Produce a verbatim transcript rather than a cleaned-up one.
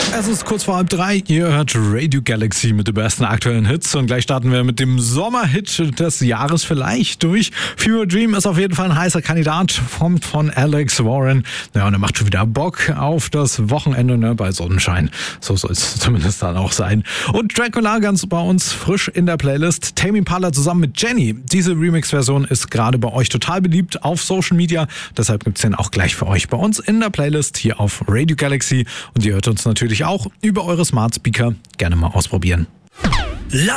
Es ist kurz vor halb drei, ihr hört Radio Galaxy mit den besten aktuellen Hits und gleich starten wir mit dem Sommerhit des Jahres vielleicht durch. Fever Dream ist auf jeden Fall ein heißer Kandidat, kommt von Alex Warren. Ja, und er macht schon wieder Bock auf das Wochenende, ne, bei Sonnenschein. So soll es zumindest dann auch sein. Und Dracula ganz bei uns frisch in der Playlist. Tame Impala zusammen mit Jenny. Diese Remix-Version ist gerade bei euch total beliebt auf Social Media. Deshalb gibt's den auch gleich für euch bei uns in der Playlist hier auf Radio Galaxy. Und ihr hört uns natürlich auch über eure Smart Speaker. Gerne mal ausprobieren.